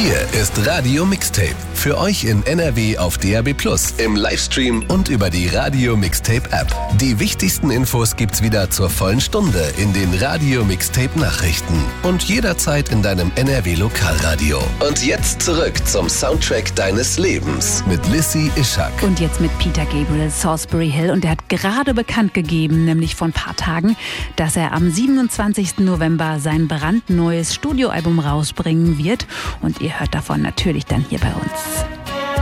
Hier ist Radio Mixtape. Für euch in NRW auf DAB+, im Livestream und über die Radio Mixtape App. Die wichtigsten Infos gibt's wieder zur vollen Stunde in den Radio Mixtape Nachrichten und jederzeit in deinem NRW Lokalradio. Und jetzt zurück zum Soundtrack deines Lebens mit Lissy Ischak. Und jetzt mit Peter Gabriel, Salisbury Hill. Und er hat gerade bekannt gegeben, nämlich vor ein paar Tagen, dass er am 27. November sein brandneues Studioalbum rausbringen wird. Und ihr hört davon natürlich dann hier bei uns.